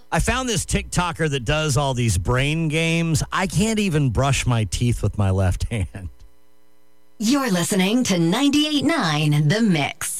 I found this TikToker that does all these brain games. I can't even brush my teeth with my left hand. You're listening to 98.9 The Mix.